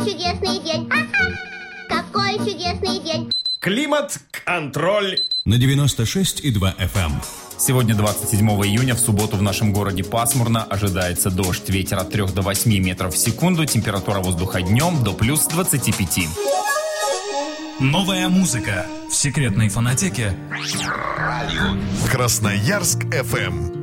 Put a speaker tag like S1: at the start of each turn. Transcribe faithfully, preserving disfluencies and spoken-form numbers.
S1: чудесный день. Какой чудесный день.
S2: Климат-контроль
S3: на девяносто шесть и два эф эм.
S4: Сегодня, двадцать седьмого июня, в субботу в нашем городе пасмурно, ожидается дождь, ветер от трёх до восьми метров в секунду, температура воздуха днем до плюс двадцати пяти.
S5: Новая музыка в секретной фонотеке
S6: Красноярск эф эм.